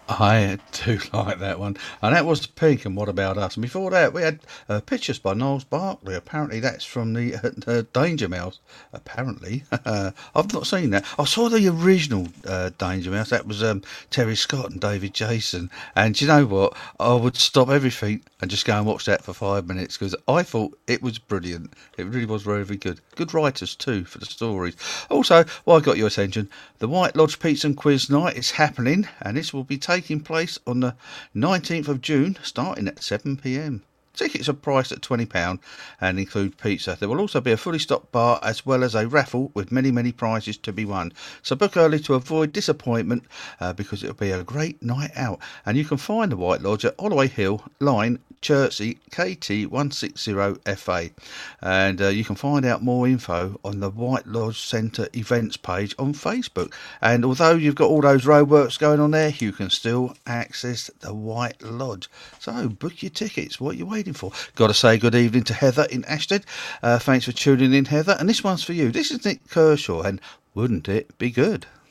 I do like that one. And that was the Pink and What About Us. And before that, we had Pictures by Niles Barkley. Apparently, that's from the Danger Mouse. Apparently. I've not seen that. I saw the original Danger Mouse. That was Terry Scott and David Jason. And do you know what? I would stop everything and just go and watch that for 5 minutes because I thought it was brilliant. It really was very, very good. Good writers, too, for the stories. Also, while I got your attention, the White Lodge Pizza and Quiz Night is happening, and this will be taking place on the 19th of June, starting at 7 p.m. Tickets are priced at £20 and include pizza. There will also be a fully stocked bar as well as a raffle with many, many prizes to be won. So book early to avoid disappointment because it'll be a great night out. And you can find the White Lodge at Holloway Hill, Line, Chertsey, KT160FA. And you can find out more info on the White Lodge Centre events page on Facebook. And although you've got all those roadworks going on there, you can still access the White Lodge. So book your tickets. What are you waiting for? Got to say good evening to Heather in Ashted. Thanks for tuning in, Heather. And this one's for you. This is Nick Kershaw, and wouldn't it be good?